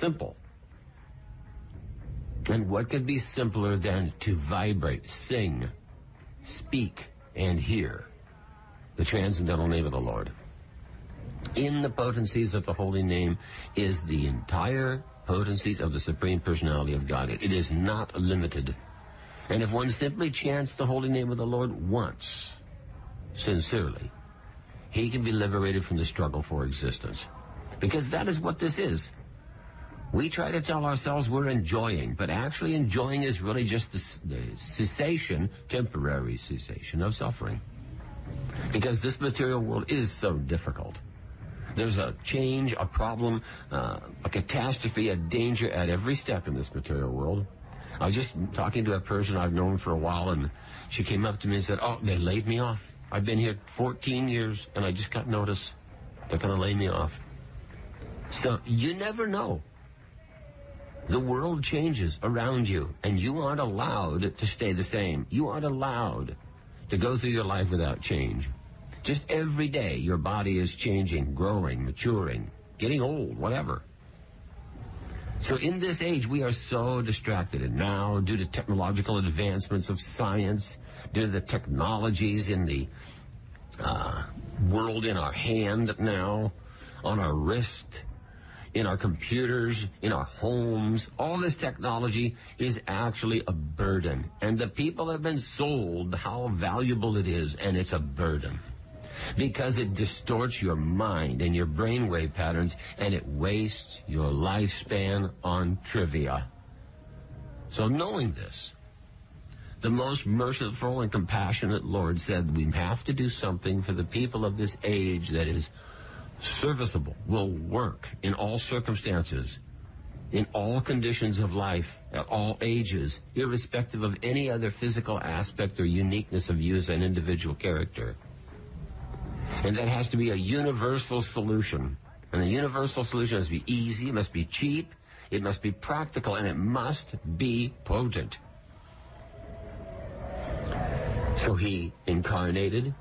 simple. And what could be simpler than to vibrate, sing, speak, and hear the transcendental name of the Lord? In the potencies of the holy name is the entire potencies of the Supreme Personality of Godhead. It is not limited. And if one simply chants the holy name of the Lord once, sincerely, he can be liberated from the struggle for existence. Because that is what this is. We try to tell ourselves we're enjoying, but actually enjoying is really just the cessation, temporary cessation of suffering. Because this material world is so difficult. There's a change, a problem, a catastrophe, a danger at every step in this material world. I was just talking to a person I've known for a while, and she came up to me and said, "Oh, they laid me off. I've been here 14 years, and I just got notice. They're going to lay me off." So you never know. The world changes around you, and you aren't allowed to stay the same. You aren't allowed to go through your life without change. Just every day, your body is changing, growing, maturing, getting old, whatever. So in this age, we are so distracted. And now, due to technological advancements of science, due to the technologies in the world in our hand now, on our wrist, in our computers, in our homes, all this technology is actually a burden. And the people have been sold how valuable it is, and it's a burden. Because it distorts your mind and your brainwave patterns, and it wastes your lifespan on trivia. So knowing this, the most merciful and compassionate Lord said we have to do something for the people of this age that is serviceable, will work in all circumstances, in all conditions of life, at all ages, irrespective of any other physical aspect or uniqueness of you as an individual character. And that has to be a universal solution. And the universal solution must be easy, it must be cheap, it must be practical, and it must be potent. So he incarnated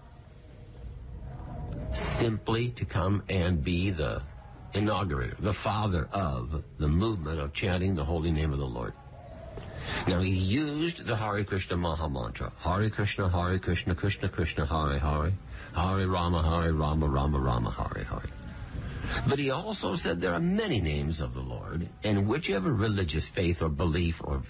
simply to come and be the inaugurator, the father of the movement of chanting the holy name of the Lord. Now, he used the Hare Krishna Maha Mantra. Hare Krishna, Krishna Krishna, Hare Hare. Hare Rama, Rama Rama, Hare Hare. But he also said there are many names of the Lord, and whichever religious faith or belief or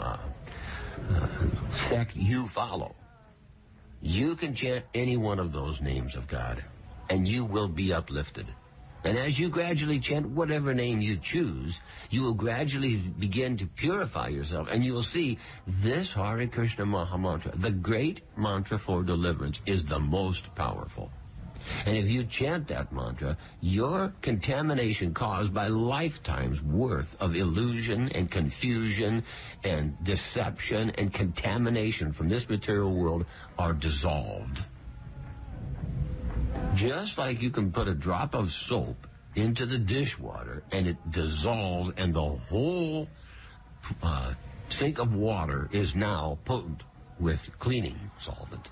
sect you follow, you can chant any one of those names of God, and you will be uplifted. And as you gradually chant whatever name you choose, you will gradually begin to purify yourself, and you will see this Hare Krishna Maha Mantra, the great mantra for deliverance, is the most powerful. And if you chant that mantra, your contamination caused by lifetimes worth of illusion and confusion and deception and contamination from this material world are dissolved. Just like you can put a drop of soap into the dishwater and it dissolves, and the whole sink of water is now potent with cleaning solvent.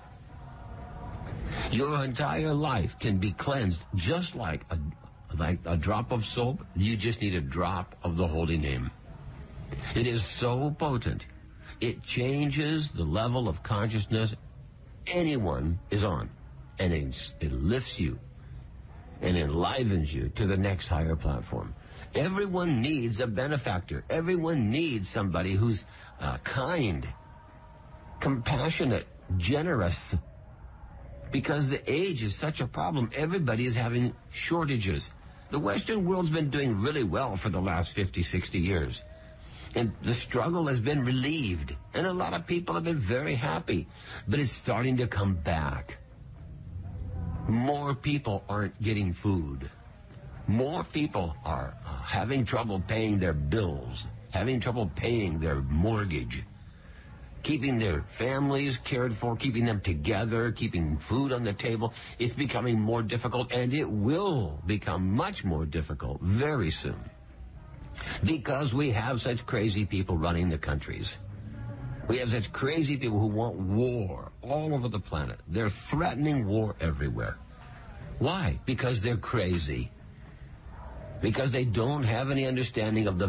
Your entire life can be cleansed just like a drop of soap. You just need a drop of the holy name. It is so potent. It changes the level of consciousness anyone is on. And it lifts you and enlivens you to the next higher platform. Everyone needs a benefactor. Everyone needs somebody who's kind, compassionate, generous. Because the age is such a problem. Everybody is having shortages. The Western world's been doing really well for the last 50, 60 years. And the struggle has been relieved. And a lot of people have been very happy. But it's starting to come back. More people aren't getting food. More people are having trouble paying their bills, having trouble paying their mortgage, keeping their families cared for, keeping them together, keeping food on the table. It's becoming more difficult, and it will become much more difficult very soon because we have such crazy people running the countries. We have such crazy people who want war all over the planet. They're threatening war everywhere. Why? Because they're crazy. Because they don't have any understanding of the